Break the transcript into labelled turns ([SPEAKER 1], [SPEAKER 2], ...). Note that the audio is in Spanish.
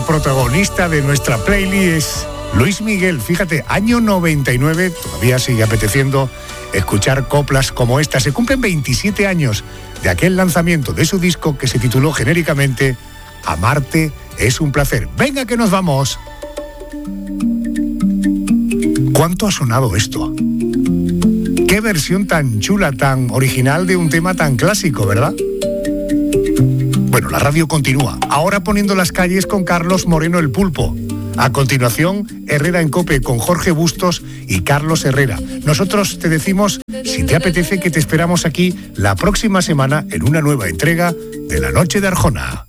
[SPEAKER 1] protagonista de nuestra playlist es Luis Miguel. Fíjate, año 99, todavía sigue apeteciendo escuchar coplas como esta. Se cumplen 27 años de aquel lanzamiento de su disco que se tituló genéricamente Amarte es un placer. Venga que nos vamos. ¿Cuánto ha sonado esto? Qué versión tan chula, tan original de un tema tan clásico, ¿verdad? Bueno, la radio continúa, ahora poniendo las calles con Carlos Moreno el Pulpo. A continuación, Herrera en Cope con Jorge Bustos y Carlos Herrera. Nosotros te decimos, si te apetece, que te esperamos aquí la próxima semana en una nueva entrega de La Noche de Arjona.